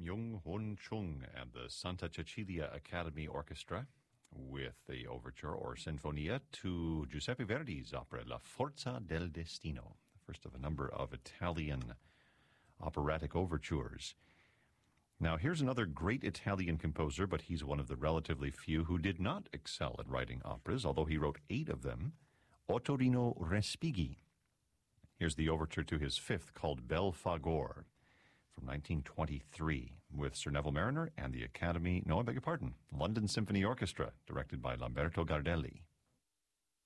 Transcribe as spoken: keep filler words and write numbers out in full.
Jung Hoon Chung and the Santa Cecilia Academy Orchestra with the overture or sinfonia to Giuseppe Verdi's opera La Forza del Destino, the first of a number of Italian operatic overtures. Now, here's another great Italian composer, but he's one of the relatively few who did not excel at writing operas, although he wrote eight of them, Ottorino Respighi. Here's the overture to his fifth, called Bel Fagor, from nineteen twenty-three, with Sir Neville Marriner and the Academy, no, I beg your pardon, London Symphony Orchestra, directed by Lamberto Gardelli.